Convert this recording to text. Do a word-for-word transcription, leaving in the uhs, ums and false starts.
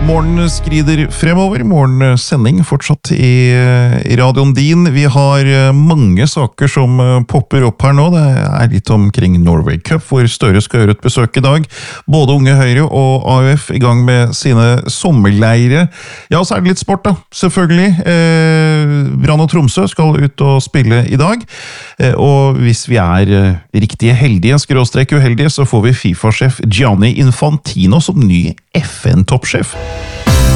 Morgen skrider fremover, morgensending fortsatt i, i radioen din. Vi har mange saker som popper opp her nå. Det er litt omkring Norway Cup, hvor Støre skal gjøre et besøk i dag. Både Unge Høyre og A U F i gang med sine sommerleire. Ja, så er det litt sport da, selvfølgelig. Eh, Brann og Tromsø skal ut og spille i dag. Eh, og hvis vi er riktig heldige, skråstrek uheldige, så får vi FIFA-sjef Gianni Infantino som ny F N-toppsjef.